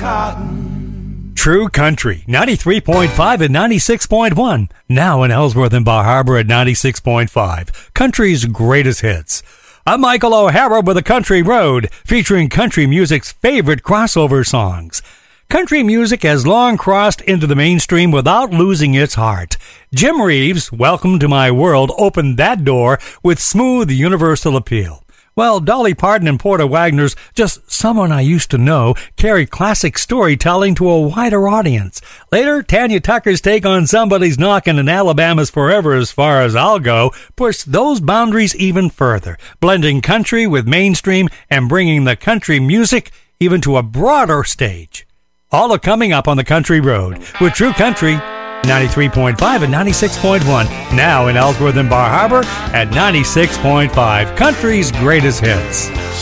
cotton. True Country, 93.5 and 96.1. Now in Ellsworth and Bar Harbor at 96.5. Country's greatest hits. I'm Michael O'Hara with the Country Road, featuring country music's favorite crossover songs. Country music has long crossed into the mainstream without losing its heart. Jim Reeves, Welcome to My World, opened that door with smooth universal appeal. Well, Dolly Parton and Porter Wagoner's Just Someone I Used to Know carried classic storytelling to a wider audience. Later, Tanya Tucker's take on Somebody's Knockin' and Alabama's Forever As Far As I'll Go pushed those boundaries even further, blending country with mainstream and bringing the country music even to a broader stage. All are coming up on the Country Road with True Country, 93.5 and 96.1. Now in Ellsworth and Bar Harbor at 96.5. Country's greatest hits.